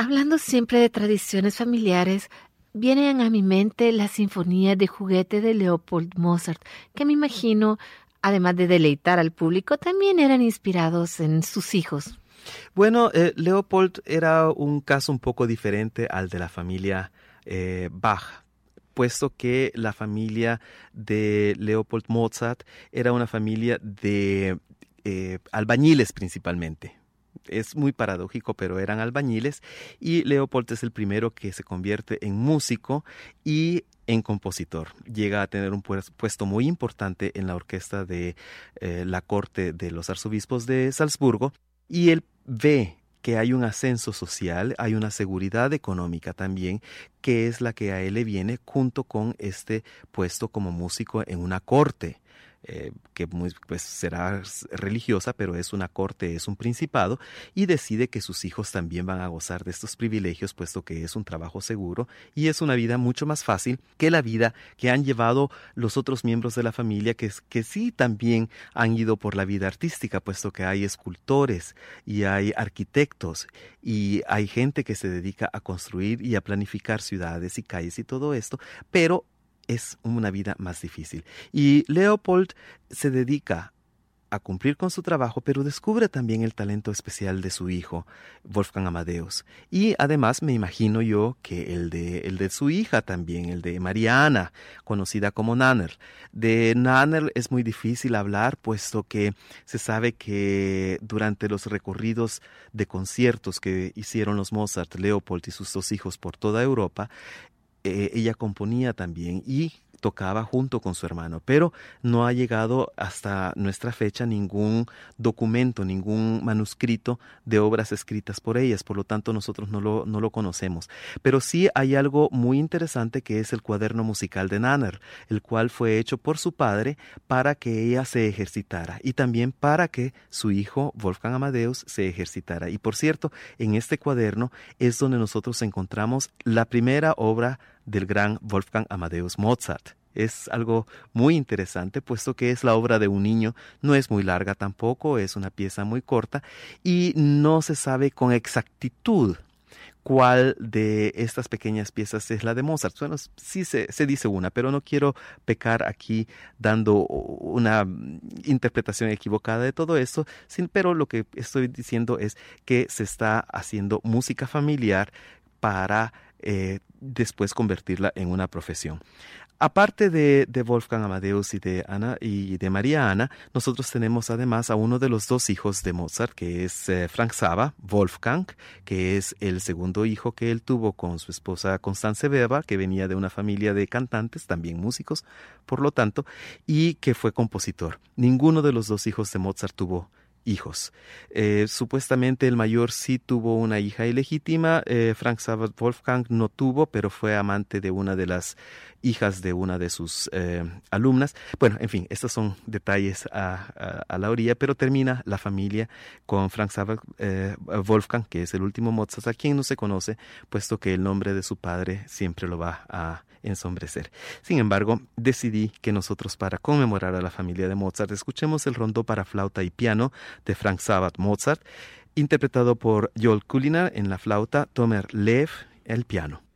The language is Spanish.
Hablando siempre de tradiciones familiares, vienen a mi mente las sinfonías de juguete de Leopold Mozart, que me imagino, además de deleitar al público, también eran inspirados en sus hijos. Bueno, Leopold era un caso un poco diferente al de la familia Bach, puesto que la familia de Leopold Mozart era una familia de albañiles principalmente. Es muy paradójico, pero eran albañiles y Leopold es el primero que se convierte en músico y en compositor. Llega a tener un puesto muy importante en la orquesta de la corte de los arzobispos de Salzburgo y él ve que hay un ascenso social, hay una seguridad económica también, que es la que a él le viene junto con este puesto como músico en una corte. Que pues será religiosa, pero es una corte, es un principado, y decide que sus hijos también van a gozar de estos privilegios, puesto que es un trabajo seguro y es una vida mucho más fácil que la vida que han llevado los otros miembros de la familia, que sí también han ido por la vida artística, puesto que hay escultores y hay arquitectos y hay gente que se dedica a construir y a planificar ciudades y calles y todo esto, pero es una vida más difícil. Y Leopold se dedica a cumplir con su trabajo, pero descubre también el talento especial de su hijo, Wolfgang Amadeus. Y además me imagino yo que el de su hija también, el de Mariana, conocida como Nannerl. De Nannerl es muy difícil hablar, puesto que se sabe que durante los recorridos de conciertos que hicieron los Mozart, Leopold y sus dos hijos por toda Europa, ella componía también y tocaba junto con su hermano, pero no ha llegado hasta nuestra fecha ningún documento, ningún manuscrito de obras escritas por ellas, por lo tanto nosotros no lo conocemos. Pero sí hay algo muy interesante que es el cuaderno musical de Nannerl, el cual fue hecho por su padre para que ella se ejercitara y también para que su hijo Wolfgang Amadeus se ejercitara. Y por cierto, en este cuaderno es donde nosotros encontramos la primera obra del gran Wolfgang Amadeus Mozart. Es algo muy interesante, puesto que es la obra de un niño, no es muy larga tampoco, es una pieza muy corta y no se sabe con exactitud cuál de estas pequeñas piezas es la de Mozart. Bueno, sí se dice una, pero no quiero pecar aquí dando una interpretación equivocada de todo esto, pero lo que estoy diciendo es que se está haciendo música familiar para después convertirla en una profesión. Aparte de Wolfgang Amadeus y de Ana y de María Ana, nosotros tenemos además a uno de los dos hijos de Mozart, que es Franz Xaver, Wolfgang, que es el segundo hijo que él tuvo con su esposa Constanze Weber, que venía de una familia de cantantes, también músicos, por lo tanto, y que fue compositor. Ninguno de los dos hijos de Mozart tuvo hijos. Supuestamente el mayor sí tuvo una hija ilegítima, Franz Xaver Wolfgang no tuvo, pero fue amante de una de las hijas de una de sus alumnas. Bueno, en fin, estos son detalles a la orilla, pero termina la familia con Franz Xaver Wolfgang, que es el último Mozart, a quien no se conoce, puesto que el nombre de su padre siempre lo va a ensombrecer. Sin embargo, decidí que nosotros, para conmemorar a la familia de Mozart, escuchemos el rondó para flauta y piano de Franz Xaver Mozart, interpretado por Joel Kulinar en la flauta, Tomer Lev el piano.